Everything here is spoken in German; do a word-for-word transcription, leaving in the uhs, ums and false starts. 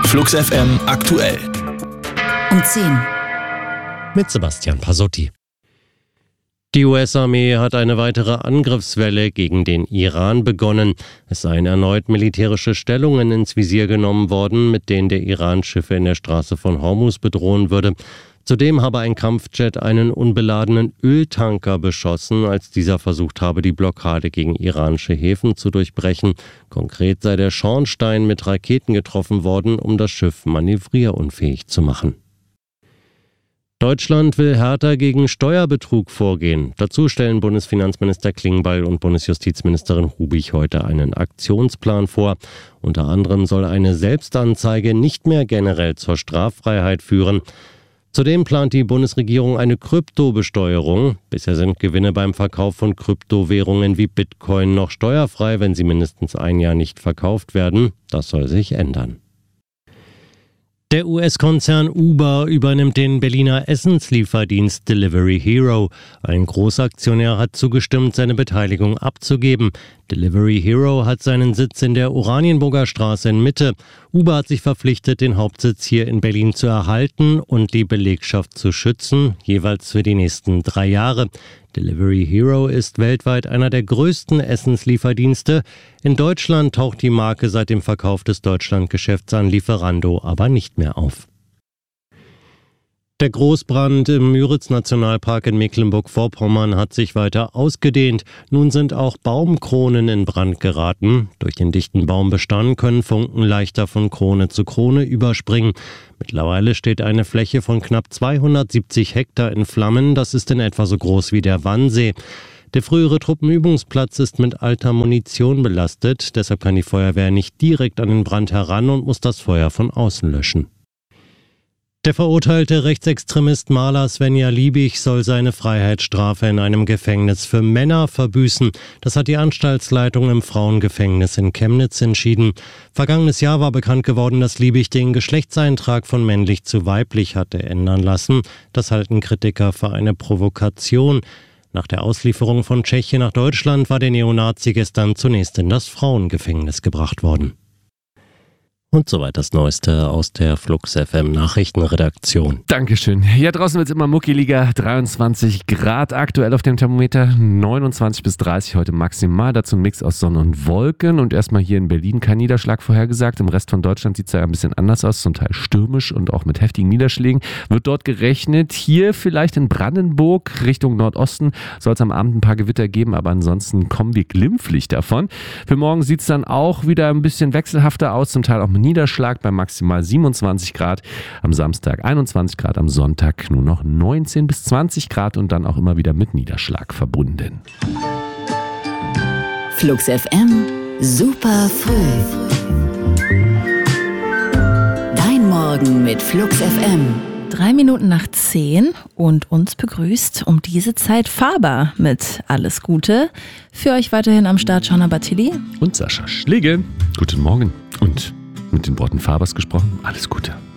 Flux F M aktuell. Um zehn. Mit Sebastian Pasotti. Die U S-Armee hat eine weitere Angriffswelle gegen den Iran begonnen. Es seien erneut militärische Stellungen ins Visier genommen worden, mit denen der Iran Schiffe in der Straße von Hormuz bedrohen würde. Zudem habe ein Kampfjet einen unbeladenen Öltanker beschossen, als dieser versucht habe, die Blockade gegen iranische Häfen zu durchbrechen. Konkret sei der Schornstein mit Raketen getroffen worden, um das Schiff manövrierunfähig zu machen. Deutschland will härter gegen Steuerbetrug vorgehen. Dazu stellen Bundesfinanzminister Klingbeil und Bundesjustizministerin Hubig heute einen Aktionsplan vor. Unter anderem soll eine Selbstanzeige nicht mehr generell zur Straffreiheit führen. Zudem plant die Bundesregierung eine Kryptobesteuerung. Bisher sind Gewinne beim Verkauf von Kryptowährungen wie Bitcoin noch steuerfrei, wenn sie mindestens ein Jahr nicht verkauft werden. Das soll sich ändern. Der U S-Konzern Uber übernimmt den Berliner Essenslieferdienst Delivery Hero. Ein Großaktionär hat zugestimmt, seine Beteiligung abzugeben. Delivery Hero hat seinen Sitz in der Oranienburger Straße in Mitte. Uber hat sich verpflichtet, den Hauptsitz hier in Berlin zu erhalten und die Belegschaft zu schützen, jeweils für die nächsten drei Jahre. Delivery Hero ist weltweit einer der größten Essenslieferdienste. In Deutschland taucht die Marke seit dem Verkauf des Deutschlandgeschäfts an Lieferando aber nicht mehr auf. Der Großbrand im Müritz-Nationalpark in Mecklenburg-Vorpommern hat sich weiter ausgedehnt. Nun sind auch Baumkronen in Brand geraten. Durch den dichten Baumbestand können Funken leichter von Krone zu Krone überspringen. Mittlerweile steht eine Fläche von knapp zweihundertsiebzig Hektar in Flammen. Das ist in etwa so groß wie der Wannsee. Der frühere Truppenübungsplatz ist mit alter Munition belastet. Deshalb kann die Feuerwehr nicht direkt an den Brand heran und muss das Feuer von außen löschen. Der verurteilte Rechtsextremist Maler Svenja Liebig soll seine Freiheitsstrafe in einem Gefängnis für Männer verbüßen. Das hat die Anstaltsleitung im Frauengefängnis in Chemnitz entschieden. Vergangenes Jahr war bekannt geworden, dass Liebig den Geschlechtseintrag von männlich zu weiblich hatte ändern lassen. Das halten Kritiker für eine Provokation. Nach der Auslieferung von Tschechien nach Deutschland war der Neonazi gestern zunächst in das Frauengefängnis gebracht worden. Und soweit das Neueste aus der Flux F M Nachrichtenredaktion. Dankeschön. Hier draußen wird es immer muckeliger, dreiundzwanzig Grad aktuell auf dem Thermometer, neunundzwanzig bis dreißig heute maximal, dazu ein Mix aus Sonne und Wolken und erstmal hier in Berlin kein Niederschlag vorhergesagt. Im Rest von Deutschland sieht es ja ein bisschen anders aus, zum Teil stürmisch und auch mit heftigen Niederschlägen. Wird dort gerechnet, hier vielleicht in Brandenburg Richtung Nordosten soll es am Abend ein paar Gewitter geben, aber ansonsten kommen wir glimpflich davon. Für morgen sieht es dann auch wieder ein bisschen wechselhafter aus, zum Teil auch mit Niederschlag bei maximal siebenundzwanzig Grad, am Samstag einundzwanzig Grad, am Sonntag nur noch neunzehn bis zwanzig Grad und dann auch immer wieder mit Niederschlag verbunden. Flux F M, super früh. Dein Morgen mit Flux F M. Drei Minuten nach zehn und uns begrüßt um diese Zeit Faber mit Alles Gute. Für euch weiterhin am Start Jana Battili und Sascha Schlegel. Guten Morgen und mit den Worten Fabers gesprochen, alles Gute.